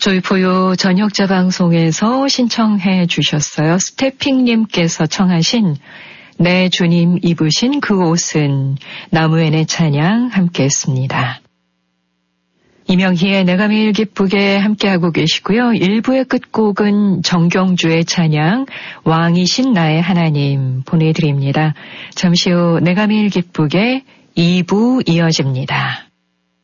조이포유 저녁자 방송에서 신청해 주셨어요. 스태핑님께서 청하신 내 주님 입으신 그 옷은 나무엔의 찬양 함께했습니다. 이명희의 내가 매일 기쁘게 함께하고 계시고요. 1부의 끝곡은 정경주의 찬양 왕이신 나의 하나님 보내드립니다. 잠시 후 내가 매일 기쁘게 2부 이어집니다.